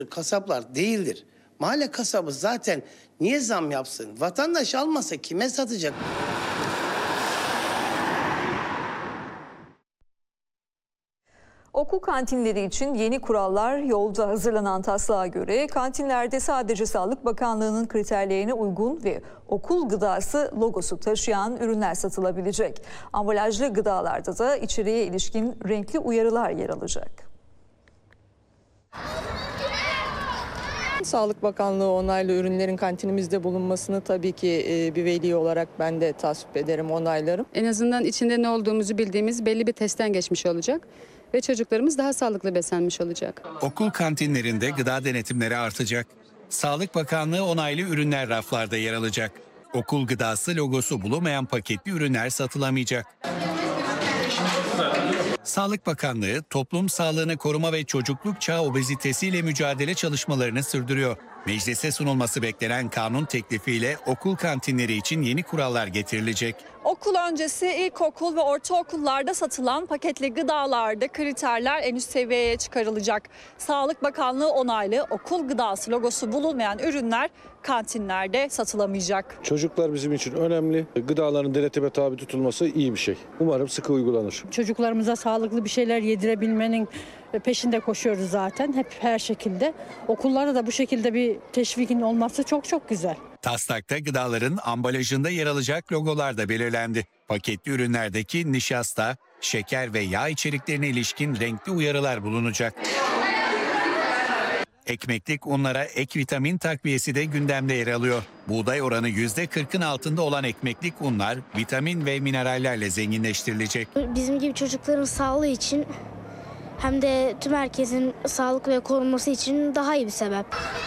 Kasaplar değildir. Mahalle kasabı zaten niye zam yapsın? Vatandaş almasa kime satacak? Okul kantinleri için yeni kurallar yolda. Hazırlanan taslağa göre kantinlerde sadece Sağlık Bakanlığı'nın kriterlerine uygun ve okul gıdası logosu taşıyan ürünler satılabilecek. Ambalajlı gıdalarda da içeriğe ilişkin renkli uyarılar yer alacak. Sağlık Bakanlığı onaylı ürünlerin kantinimizde bulunmasını tabii ki bir veli olarak ben de tasvip ederim, onaylarım. En azından içinde ne olduğumuzu bildiğimiz belli bir testten geçmiş olacak ve çocuklarımız daha sağlıklı beslenmiş olacak. Okul kantinlerinde gıda denetimleri artacak. Sağlık Bakanlığı onaylı ürünler raflarda yer alacak. Okul gıdası logosu bulunmayan paketli ürünler satılamayacak. Sağlık Bakanlığı, toplum sağlığını koruma ve çocukluk çağı obezitesiyle mücadele çalışmalarını sürdürüyor. Meclise sunulması beklenen kanun teklifiyle okul kantinleri için yeni kurallar getirilecek. Okul öncesi ilkokul ve ortaokullarda satılan paketli gıdalarda kriterler en üst seviyeye çıkarılacak. Sağlık Bakanlığı onaylı okul gıdası logosu bulunmayan ürünler kantinlerde satılamayacak. Çocuklar bizim için önemli. Gıdaların denetime tabi tutulması iyi bir şey. Umarım sıkı uygulanır. Çocuklarımıza sağlıklı bir şeyler yedirebilmenin peşinde koşuyoruz zaten hep her şekilde. Okullarda da bu şekilde bir teşvikin olması çok güzel. Taslakta gıdaların ambalajında yer alacak logolar da belirlendi. Paketli ürünlerdeki nişasta, şeker ve yağ içeriklerine ilişkin renkli uyarılar bulunacak. Ekmeklik unlara ek vitamin takviyesi de gündemde yer alıyor. Buğday oranı %40'ın altında olan ekmeklik unlar vitamin ve minerallerle zenginleştirilecek. Bizim gibi çocukların sağlığı için hem de tüm herkesin sağlık ve korunması için daha iyi bir sebep.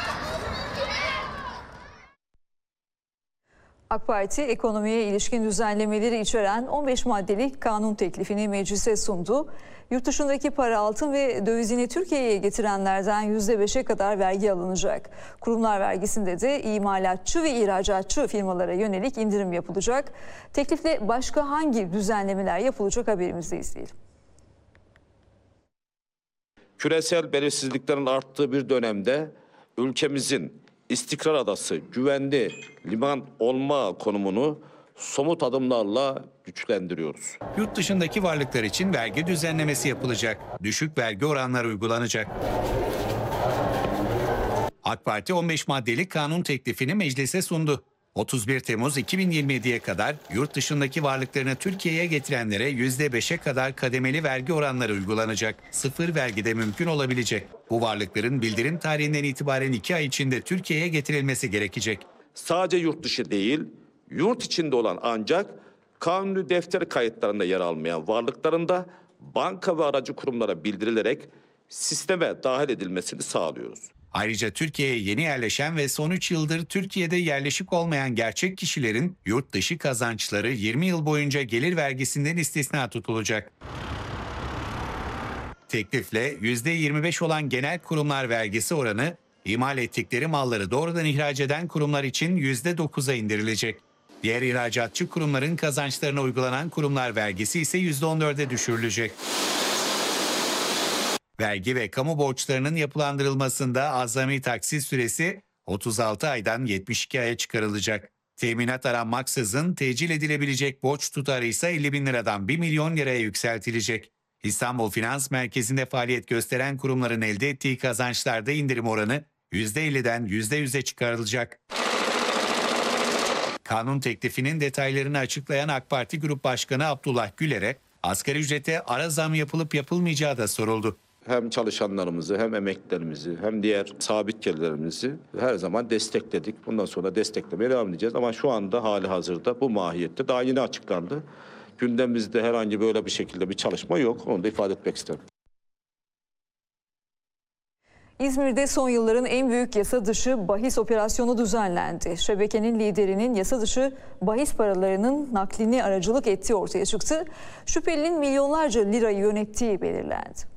AK Parti ekonomiye ilişkin düzenlemeleri içeren 15 maddelik kanun teklifini meclise sundu. Yurt dışındaki para, altın ve dövizini Türkiye'ye getirenlerden %5'e kadar vergi alınacak. Kurumlar vergisinde de imalatçı ve ihracatçı firmalara yönelik indirim yapılacak. Teklifle başka hangi düzenlemeler yapılacak haberimizde izleyelim. Küresel belirsizliklerin arttığı bir dönemde ülkemizin istikrar adası, güvenli liman olma konumunu somut adımlarla güçlendiriyoruz. Yurt dışındaki varlıklar için vergi düzenlemesi yapılacak. Düşük vergi oranları uygulanacak. AK Parti 15 maddelik kanun teklifini meclise sundu. 31 Temmuz 2027'ye kadar yurt dışındaki varlıklarını Türkiye'ye getirenlere %5'e kadar kademeli vergi oranları uygulanacak. Sıfır vergi de mümkün olabilecek. Bu varlıkların bildirim tarihinden itibaren 2 ay içinde Türkiye'ye getirilmesi gerekecek. Sadece yurt dışı değil, yurt içinde olan ancak kanuni defter kayıtlarında yer almayan varlıklarında banka ve aracı kurumlara bildirilerek sisteme dahil edilmesini sağlıyoruz. Ayrıca Türkiye'ye yeni yerleşen ve son 3 yıldır Türkiye'de yerleşik olmayan gerçek kişilerin yurt dışı kazançları 20 yıl boyunca gelir vergisinden istisna tutulacak. Teklifle %25 olan genel kurumlar vergisi oranı, imal ettikleri malları doğrudan ihraç eden kurumlar için %9'a indirilecek. Diğer ihracatçı kurumların kazançlarına uygulanan kurumlar vergisi ise %14'e düşürülecek. Vergi ve kamu borçlarının yapılandırılmasında azami taksit süresi 36 aydan 72 aya çıkarılacak. Teminat aranmaksızın tecil edilebilecek borç tutarı ise 50 bin liradan 1 milyon liraya yükseltilecek. İstanbul Finans Merkezi'nde faaliyet gösteren kurumların elde ettiği kazançlarda indirim oranı %50'den %100'e çıkarılacak. Kanun teklifinin detaylarını açıklayan AK Parti Grup Başkanı Abdullah Güler'e asgari ücrete ara zam yapılıp yapılmayacağı da soruldu. Hem çalışanlarımızı hem emeklilerimizi hem diğer sabit gelirlerimizi her zaman destekledik. Bundan sonra desteklemeye devam edeceğiz. Ama şu anda hali hazırda bu mahiyette daha yeni açıklandı. Gündemimizde herhangi böyle bir şekilde bir çalışma yok. Onu da ifade etmek isterim. İzmir'de son yılların en büyük yasa dışı bahis operasyonu düzenlendi. Şebekenin liderinin yasa dışı bahis paralarının naklini aracılık ettiği ortaya çıktı. Şüphelinin milyonlarca lirayı yönettiği belirlendi.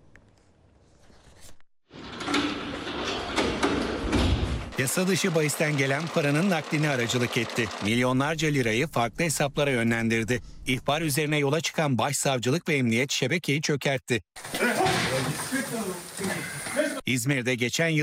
Yasa dışı bahisten gelen paranın naklini aracılık etti. Milyonlarca lirayı farklı hesaplara yönlendirdi. İhbar üzerine yola çıkan başsavcılık ve emniyet şebekeyi çökertti. İzmir'de geçen yıl